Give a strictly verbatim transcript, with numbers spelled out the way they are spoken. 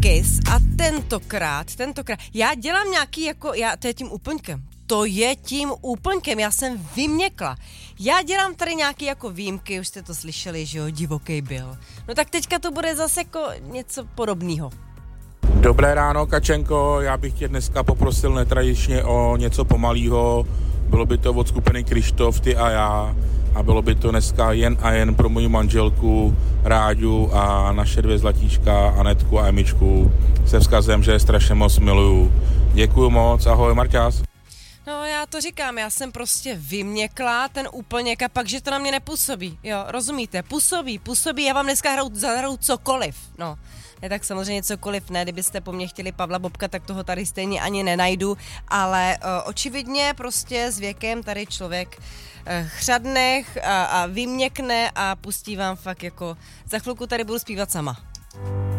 Kiss a tentokrát, tentokrát, já dělám nějaký jako, já, to je tím úplňkem, to je tím úplňkem, já jsem vyměkla. Já dělám tady nějaký jako výjimky, už jste to slyšeli, že jo, divoký byl. No tak teďka to bude zase jako něco podobného. Dobré ráno, Kačenko, já bych tě dneska poprosil netradičně o něco pomalýho. Bylo by to od skupiny Krištof, ty a já. A bylo by to dneska jen a jen pro moji manželku Ráďu a naše dvě zlatíčka, Anetku a Emičku, se vzkazem, že je strašně moc miluju. Děkuju moc, ahoj, Marťás. No já to říkám, já jsem prostě vyměkla ten úplněk a pak, že to na mě nepůsobí, jo, rozumíte, působí, působí, já vám dneska hraju, zahraju cokoliv, no. Ne, tak samozřejmě cokoliv ne, kdybyste po mně chtěli Pavla Bobka, tak toho tady stejně ani nenajdu, ale uh, očividně prostě s věkem tady člověk uh, chřadne a, a vyměkne a pustí vám fakt jako, za chvilku tady budu zpívat sama.